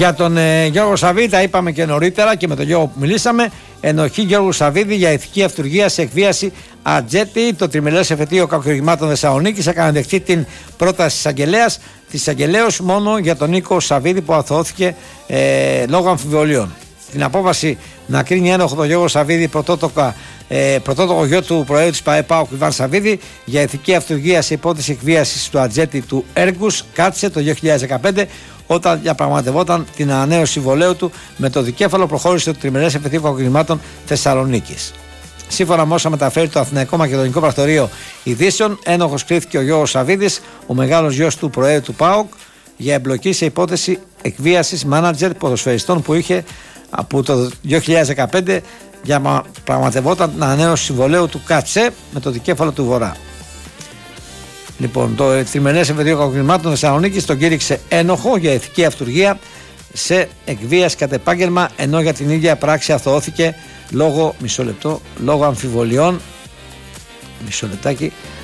Για τον Γιώργο Σαββίδη τα είπαμε και νωρίτερα και με τον Γιώργο που μιλήσαμε. Ενοχή Γιώργου Σαββίδη για ηθική αυτουργία σε εκβίαση Ατζέτη. Το τριμελές εφετείο κακουργημάτων Θεσσαλονίκης έκανε δεχτεί την πρόταση της εισαγγελέως μόνο για τον Νίκο Σαββίδη που αθωώθηκε λόγω αμφιβολιών. Την απόφαση να κρίνει ένοχο τον Γιώργο Σαββίδη, πρωτότοκο γιο του Προέδρου της ΠΑΕ Ιβάν Σαββίδη, για ηθική αυτουργία σε υπόθεση εκβίασης του Ατζέτη του Έργους, κάτσε το 2015 όταν διαπραγματευόταν την ανανέωση συμβολαίου του με το δικέφαλο προχώρησε του τριμελές εφετείο κακουργημάτων Θεσσαλονίκης. Σύμφωνα με όσα μεταφέρει το Αθηναϊκό Μακεδονικό Πρακτορείο Ειδήσεων, ένοχος κρίθηκε ο Γιώργος Σαββίδης, ο μεγάλος γιος του Προέδρου του ΠΑΟΚ, για εμπλοκή σε υπόθεση εκβίασης μάνατζερ ποδοσφαιριστών που είχε από το 2015 διαπραγματευόταν την ανανέωση συμβολαίου του ΚΑΤΣΕ με το δικέφαλο του Βορρά. Λοιπόν, το τριμελές εφετείο κακουργημάτων Θεσσαλονίκης τον κήρυξε ένοχο για ηθική αυτουργία σε εκβίαση κατά επάγγελμα, ενώ για την ίδια πράξη αθωώθηκε λόγω αμφιβολιών. Μισό λεπτάκι.